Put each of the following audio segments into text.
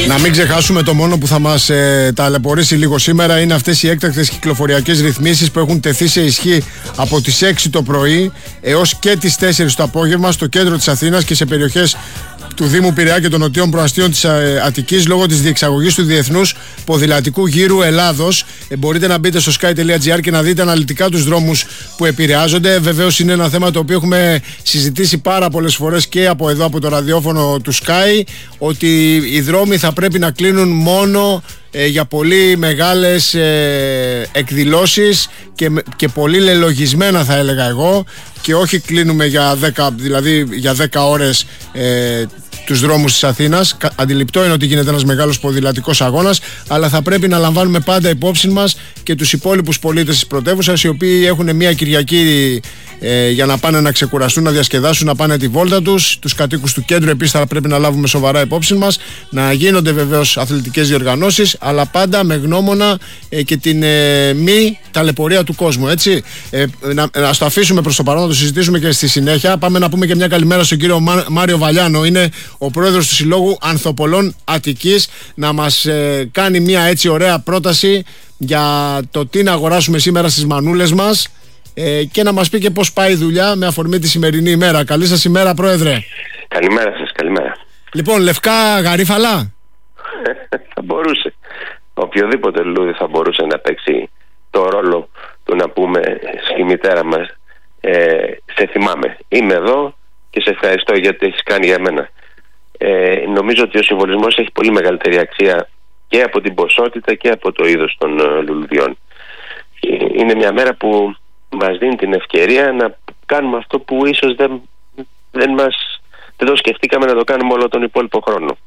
Να μην ξεχάσουμε το μόνο που θα μας ταλαιπωρήσει λίγο σήμερα είναι αυτές οι έκτακτες κυκλοφοριακές ρυθμίσεις που έχουν τεθεί σε ισχύ από τις 6 το πρωί έως και τις 4 το απόγευμα στο κέντρο της Αθήνας και σε περιοχές του Δήμου Πειραιά και των νοτιών προαστίων της Αττικής λόγω της διεξαγωγής του Διεθνούς Ποδηλατικού Γύρου Ελλάδος. Μπορείτε να μπείτε στο sky.gr και να δείτε αναλυτικά τους δρόμους που επηρεάζονται. Βεβαίως είναι ένα θέμα το οποίο έχουμε συζητήσει πάρα πολλές φορές και από εδώ, από το ραδιόφωνο του Sky, ότι οι δρόμοι θα πρέπει να κλείνουν μόνο για πολύ μεγάλες εκδηλώσεις και πολύ λελογισμένα, θα έλεγα εγώ, και όχι κλείνουμε για 10, δηλαδή για 10 ώρες τους δρόμους της Αθήνας. Αντιληπτό είναι ότι γίνεται ένας μεγάλος ποδηλατικός αγώνας, αλλά θα πρέπει να λαμβάνουμε πάντα υπόψη μας και τους υπόλοιπους πολίτες της πρωτεύουσας, οι οποίοι έχουν μια Κυριακή για να πάνε να ξεκουραστούν, να διασκεδάσουν, να πάνε τη βόλτα τους. Τους κατοίκους του κέντρου επίσης θα πρέπει να λάβουμε σοβαρά υπόψη μας, να γίνονται βεβαίως αθλητικές διοργανώσεις, αλλά πάντα με γνώμονα και την μη ταλαιπωρία του κόσμου, έτσι. Να το αφήσουμε προς το παρόν, να το συζητήσουμε και στη συνέχεια. Πάμε να πούμε και μια καλημέρα στον κύριο Μάριο Βαλιάνο, είναι ο πρόεδρος του Συλλόγου Ανθοπολών Αττικής, να μας κάνει μια έτσι ωραία πρόταση για το τι να αγοράσουμε σήμερα στις μανούλες μας και να μας πει και πώς πάει η δουλειά με αφορμή τη σημερινή ημέρα. Καλή σας ημέρα, πρόεδρε. Καλημέρα σας, καλημέρα. Λοιπόν, λευκά γαρίφαλα. Θα μπορούσε. Οποιοδήποτε λουλούδι θα μπορούσε να παίξει το ρόλο του να πούμε στη μητέρα μας σε θυμάμαι, είμαι εδώ και σε ευχαριστώ γιατί έχεις κάνει για μένα. Νομίζω ότι ο συμβολισμός έχει πολύ μεγαλύτερη αξία και από την ποσότητα και από το είδος των λουλουδιών. Είναι μια μέρα που μας δίνει την ευκαιρία να κάνουμε αυτό που ίσως δεν το σκεφτήκαμε να το κάνουμε όλο τον υπόλοιπο χρόνο.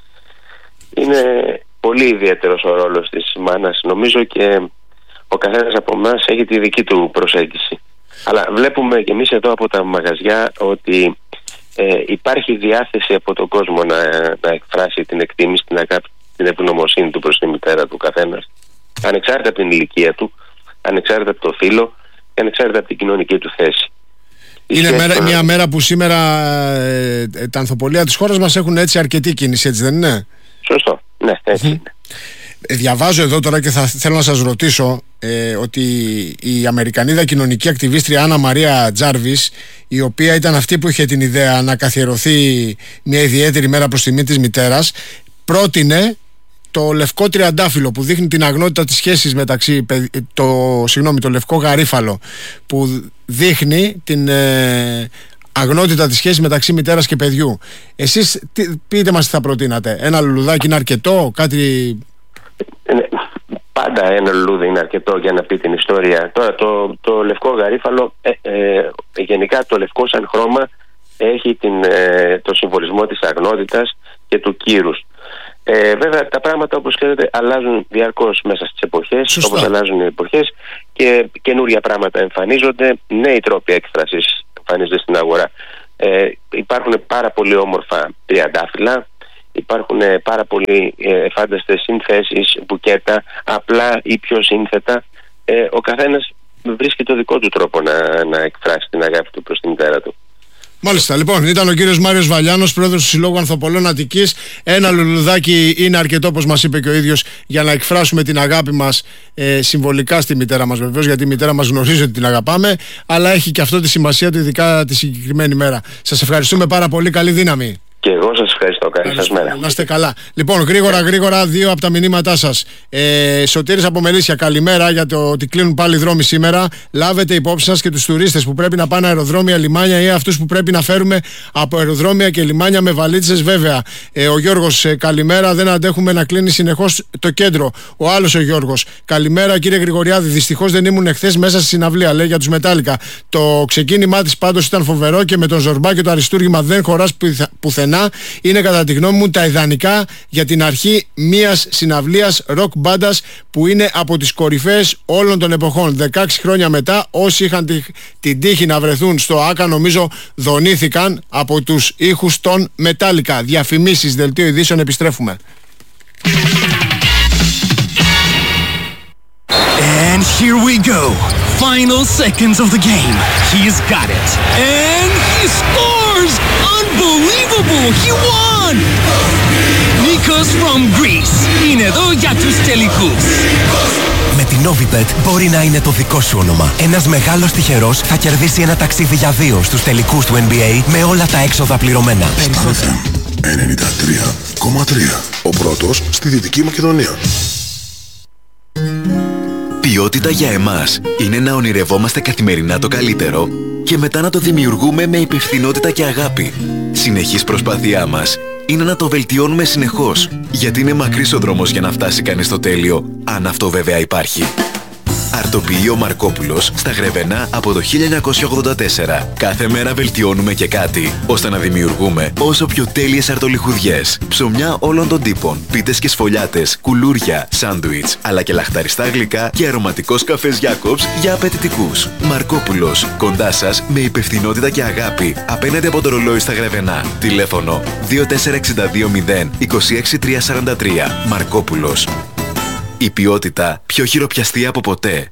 Είναι πολύ ιδιαίτερος ο ρόλος της μάνας, νομίζω, και ο καθένας από εμάς έχει τη δική του προσέγγιση. Αλλά βλέπουμε και εμείς εδώ από τα μαγαζιά ότι υπάρχει διάθεση από τον κόσμο να εκφράσει την εκτίμηση, την αγάπη, την ευγνωμοσύνη του προς τη μητέρα του καθένας, ανεξάρτητα από την ηλικία του, ανεξάρτητα από το φύλο και ανεξάρτητα από την κοινωνική του θέση. Είναι μια μέρα που σήμερα τα ανθοπολία της χώρας μας έχουν έτσι αρκετή κίνηση, έτσι δεν είναι? Σωστό, ναι, έτσι είναι. Διαβάζω εδώ τώρα και θέλω να σας ρωτήσω ότι η Αμερικανίδα κοινωνική ακτιβίστρια Άννα Μαρία Τζάρβις, η οποία ήταν αυτή που είχε την ιδέα να καθιερωθεί μια ιδιαίτερη μέρα προς τιμή της μητέρας, πρότεινε το λευκό τριαντάφυλλο που δείχνει την αγνότητα της σχέσης μεταξύ το λευκό γαρίφαλο που δείχνει την αγνότητα της σχέσης μεταξύ μητέρας και παιδιού. Εσείς πείτε μας τι θα προτείνατε? Ένα λουλουδάκι είναι αρκετό, κάτι? Πάντα ένα λουλούδι είναι αρκετό για να πει την ιστορία. Τώρα το λευκό γαρίφαλο, γενικά το λευκό σαν χρώμα έχει το συμβολισμό της αγνότητας και του κύρους. Βέβαια τα πράγματα, όπως ξέρετε, αλλάζουν διαρκώς μέσα στις εποχές. Σωστά. Όπως αλλάζουν οι εποχές και καινούρια πράγματα εμφανίζονται, νέοι τρόποι έκφρασης εμφανίζονται στην αγορά. Υπάρχουν πάρα πολύ όμορφα τριαντάφυλλα, υπάρχουν πάρα πολύ φάνταστες συνθέσεις, μπουκέτα, απλά ή πιο σύνθετα. Ο καθένας βρίσκει το δικό του τρόπο να εκφράσει την αγάπη του προς τη μητέρα του. Μάλιστα, λοιπόν, ήταν ο κύριος Μάριος Βαλιάνος, πρόεδρος του Συλλόγου Ανθοπολών Αττικής. Ένα λουλουδάκι είναι αρκετό, όπως μας είπε και ο ίδιος, για να εκφράσουμε την αγάπη μας συμβολικά στη μητέρα μας, βεβαίως, γιατί η μητέρα μας γνωρίζει ότι την αγαπάμε, αλλά έχει και αυτό τη σημασία του, ειδικά τη συγκεκριμένη μέρα. Σας ευχαριστούμε πάρα πολύ. Καλή δύναμη. Και εγώ σας ευχαριστώ. Καλή σας μέρα. Να είστε καλά. Λοιπόν, γρήγορα δύο από τα μηνύματά σας. Σωτήρης από Μελίσια, καλημέρα, για το ότι κλείνουν πάλι δρόμοι σήμερα. Λάβετε υπόψη σας και τους τουρίστες που πρέπει να πάνε αεροδρόμια, λιμάνια ή αυτούς που πρέπει να φέρουμε από αεροδρόμια και λιμάνια με βαλίτσες, βέβαια. Ο Γιώργος, καλημέρα, δεν αντέχουμε να κλείνει συνεχώς το κέντρο. Ο άλλος ο Γιώργος, καλημέρα κύριε Γρηγοριάδη. Δυστυχώς δεν ήμουν εχθές μέσα στη συναυλία, λέει, για τους Μετάλλικα. Το ξεκίνημά της πάντως ήταν φοβερό και με τον Ζορμπά και το αριστούργημα δεν χωράς πουθενά. Είναι κατά τη γνώμη μου τα ιδανικά για την αρχή μιας συναυλίας ροκ μπάντας που είναι από τις κορυφαίες όλων των εποχών. 16 χρόνια μετά, όσοι είχαν την τύχη να βρεθούν στο ΆΚΑ, νομίζω δονήθηκαν από τους ήχους των Μετάλλικα. Διαφημίσεις, δελτίο ειδήσεων, επιστρέφουμε. And here we go. Final seconds of the game. He's got it. And he scores! Unbelievable! He won! Nicklas from Greece. Είναι εδώ για τους τελικούς. Με την Novibet μπορεί να είναι το δικό σου όνομα. Ένας μεγάλος τυχερός θα κερδίσει ένα ταξίδι για 2 στους τελικούς του NBA με όλα τα έξοδα πληρωμένα. Περισσότερα. 93,3. Ο πρώτος στη Δυτική Μακεδονία. Ποιότητα για εμάς είναι να ονειρευόμαστε καθημερινά το καλύτερο και μετά να το δημιουργούμε με υπευθυνότητα και αγάπη. Συνεχής προσπάθειά μας είναι να το βελτιώνουμε συνεχώς, γιατί είναι μακρύς ο δρόμος για να φτάσει κανείς στο τέλειο, αν αυτό βέβαια υπάρχει. Αρτοποιείο Μαρκόπουλος στα Γρεβενά από το 1984. Κάθε μέρα βελτιώνουμε και κάτι, ώστε να δημιουργούμε όσο πιο τέλειες αρτολιχουδιές, ψωμιά όλων των τύπων, πίτες και σφολιάτες, κουλούρια, σάντουιτς, αλλά και λαχταριστά γλυκά και αρωματικός καφές Jacobs για απαιτητικούς. Μαρκόπουλος, κοντά σας με υπευθυνότητα και αγάπη, απέναντι από το ρολόι στα Γρεβενά. Τηλέφωνο 24620 26343. Μαρκόπουλος. Η ποιότητα πιο χειροπιαστή από ποτέ.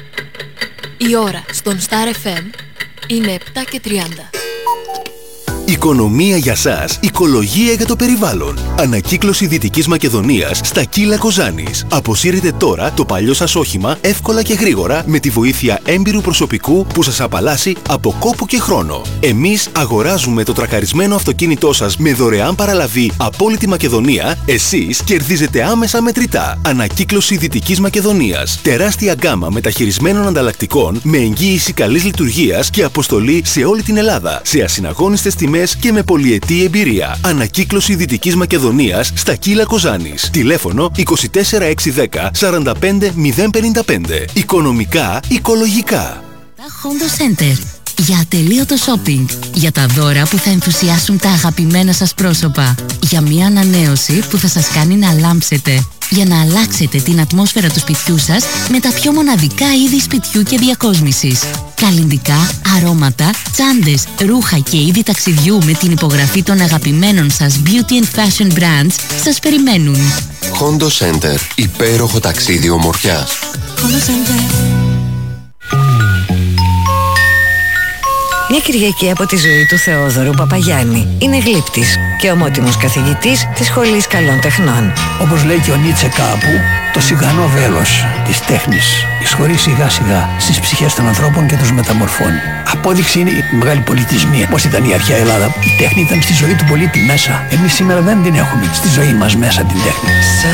Η ώρα στον Star FM είναι 7:30. Οικονομία για σας, οικολογία για το περιβάλλον. Ανακύκλωση Δυτικής Μακεδονίας στα Κύλα Κοζάνης. Αποσύρετε τώρα το παλιό σας όχημα εύκολα και γρήγορα με τη βοήθεια έμπειρου προσωπικού που σας απαλλάσσει από κόπο και χρόνο. Εμείς αγοράζουμε το τρακαρισμένο αυτοκίνητό σας με δωρεάν παραλαβή από όλη τη Μακεδονία. Εσείς κερδίζετε άμεσα μετρητά. Ανακύκλωση Δυτικής Μακεδονίας. Τεράστια γκάμα μεταχειρισμένων ανταλλακτικών με εγγύηση καλής λειτουργίας και αποστολή σε όλη την Ελλάδα. Σε ασυναγώνιστες τιμές και με πολυετή εμπειρία. Ανακύκλωση Δυτικής Μακεδονίας στα Κύλα Κοζάνης. Τηλέφωνο 24610 45055. Οικονομικά, οικολογικά. Τα Hondo Center. Για ατελείωτο shopping. Για τα δώρα που θα ενθουσιάσουν τα αγαπημένα σας πρόσωπα. Για μια ανανέωση που θα σας κάνει να λάμψετε. Για να αλλάξετε την ατμόσφαιρα του σπιτιού σας με τα πιο μοναδικά είδη σπιτιού και διακόσμησης. Καλλυντικά, αρώματα, τσάντες, ρούχα και είδη ταξιδιού με την υπογραφή των αγαπημένων σας beauty and fashion brands σας περιμένουν. Hondo Center. Υπέροχο ταξίδι ομορφιάς. Hondo Center. Μια Κυριακή από τη ζωή του Θεόδωρου Παπαγιάννη. Είναι γλύπτης και ομότιμος καθηγητής της Σχολής Καλών Τεχνών. Όπως λέει και ο Νίτσε κάπου, το σιγανό βέλος της τέχνης εισχωρεί σιγά σιγά στις ψυχές των ανθρώπων και τους μεταμορφώνει. Απόδειξη είναι η μεγάλη πολιτισμία. Πώς ήταν η αρχαία Ελλάδα. Η τέχνη ήταν στη ζωή του πολίτη μέσα. Εμείς σήμερα δεν την έχουμε στη ζωή μας μέσα την τέχνη.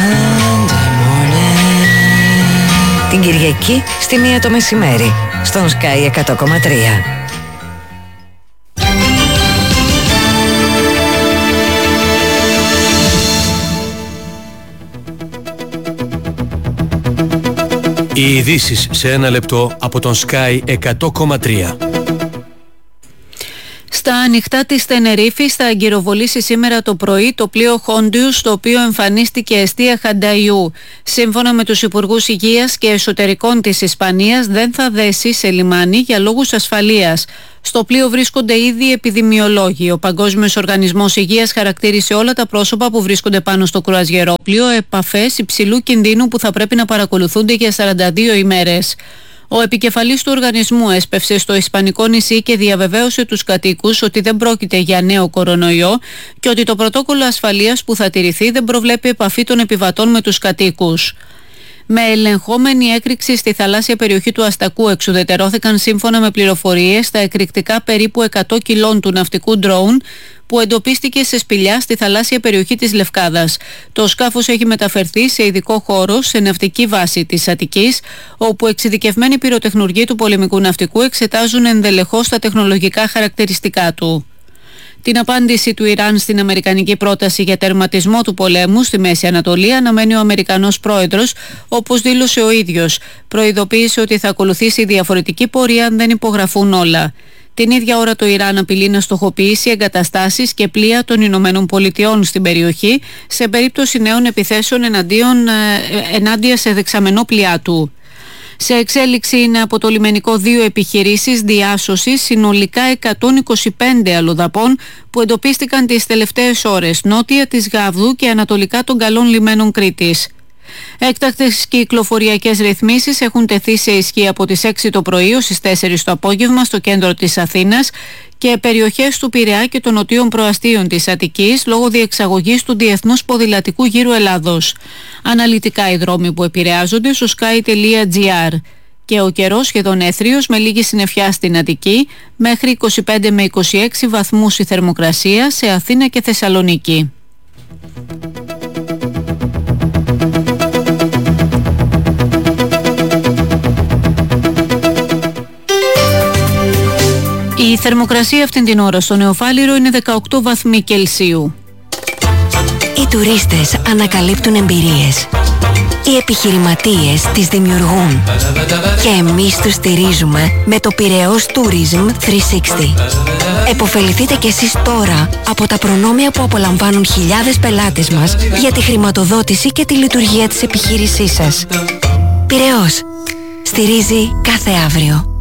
Την Κυριακή στη 1 το μεσημέρι στον Sky 100,3. Οι ειδήσεις σε 1 λεπτό από τον Sky 100,3. Στα ανοιχτά της Τενερίφης θα αγκυροβολήσει σήμερα το πρωί το πλοίο Hondius, στο οποίο εμφανίστηκε εστία Χανταϊού. Σύμφωνα με τους Υπουργούς Υγείας και Εσωτερικών της Ισπανίας, δεν θα δέσει σε λιμάνι για λόγους ασφαλείας. Στο πλοίο βρίσκονται ήδη επιδημιολόγοι. Ο Παγκόσμιος Οργανισμός Υγείας χαρακτήρισε όλα τα πρόσωπα που βρίσκονται πάνω στο κρουαζιερόπλοιο επαφές υψηλού κινδύνου που θα πρέπει να παρακολουθούνται για 42 ημέρες. Ο επικεφαλής του οργανισμού έσπευσε στο Ισπανικό νησί και διαβεβαίωσε τους κατοίκους ότι δεν πρόκειται για νέο κορονοϊό και ότι το πρωτόκολλο ασφαλείας που θα τηρηθεί δεν προβλέπει επαφή των επιβατών με τους κατοίκους. Με ελεγχόμενη έκρηξη στη θαλάσσια περιοχή του Αστακού εξουδετερώθηκαν σύμφωνα με πληροφορίες τα εκρηκτικά περίπου 100 κιλών του ναυτικού ντρόουν που εντοπίστηκε σε σπηλιά στη θαλάσσια περιοχή της Λευκάδας. Το σκάφος έχει μεταφερθεί σε ειδικό χώρο σε ναυτική βάση της Αττικής, όπου εξειδικευμένοι πυροτεχνουργοί του πολεμικού ναυτικού εξετάζουν ενδελεχώς τα τεχνολογικά χαρακτηριστικά του. Την απάντηση του Ιράν στην αμερικανική πρόταση για τερματισμό του πολέμου στη Μέση Ανατολή αναμένει ο Αμερικανός πρόεδρος, όπως δήλωσε ο ίδιος. Προειδοποίησε ότι θα ακολουθήσει διαφορετική πορεία αν δεν υπογραφούν όλα. Την ίδια ώρα το Ιράν απειλεί να στοχοποιήσει εγκαταστάσεις και πλοία των Ηνωμένων Πολιτειών στην περιοχή σε περίπτωση νέων επιθέσεων ενάντια σε δεξαμενόπλοιά του. Σε εξέλιξη είναι από το λιμενικό 2 επιχειρήσεις διάσωσης συνολικά 125 αλλοδαπών που εντοπίστηκαν τις τελευταίες ώρες νότια της Γάβδου και ανατολικά των καλών λιμένων Κρήτης. Έκτακτες κυκλοφοριακές ρυθμίσεις έχουν τεθεί σε ισχύ από τις 6 το πρωί ως τις 4 το απόγευμα στο κέντρο της Αθήνας και περιοχές του Πειραιά και των νοτίων προαστίων της Αττικής λόγω διεξαγωγής του Διεθνούς Ποδηλατικού Γύρου Ελλάδος. Αναλυτικά οι δρόμοι που επηρεάζονται στο sky.gr. Και ο καιρός σχεδόν έθριος με λίγη συννεφιά στην Αττική, μέχρι 25 με 26 βαθμούς η θερμοκρασία σε Αθήνα και Θεσσαλονίκη. Η θερμοκρασία αυτήν την ώρα στο Νεοφάλιρο είναι 18 βαθμοί Κελσίου. Οι τουρίστες ανακαλύπτουν εμπειρίες. Οι επιχειρηματίες τις δημιουργούν. Και εμείς τους στηρίζουμε με το Πειραιώς Tourism 360. Εποφεληθείτε κι εσείς τώρα από τα προνόμια που απολαμβάνουν χιλιάδες πελάτες μας για τη χρηματοδότηση και τη λειτουργία της επιχείρησής σας. Πειραιώς. Στηρίζει κάθε αύριο.